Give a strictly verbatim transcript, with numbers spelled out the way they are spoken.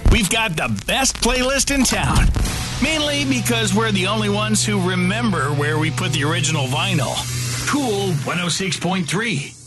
We've got the best playlist in town. Mainly because we're the only ones who remember where we put the original vinyl. Cool one oh six point three.